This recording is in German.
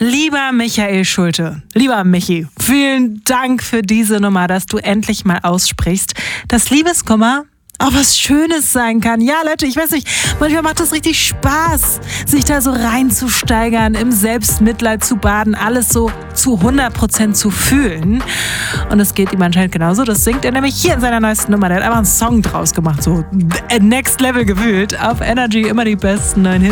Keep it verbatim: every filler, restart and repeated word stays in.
Lieber Michael Schulte, lieber Michi, vielen Dank für diese Nummer, dass du endlich mal aussprichst, dass Liebeskummer auch was Schönes sein kann. Ja, Leute, ich weiß nicht, manchmal macht das richtig Spaß, sich da so reinzusteigern, im Selbstmitleid zu baden, alles so zu hundert Prozent zu fühlen. Und es geht ihm anscheinend genauso. Das singt er nämlich hier in seiner neuesten Nummer. Der hat einfach einen Song draus gemacht, so Next Level gewühlt. Auf Energy immer die besten neuen Hits.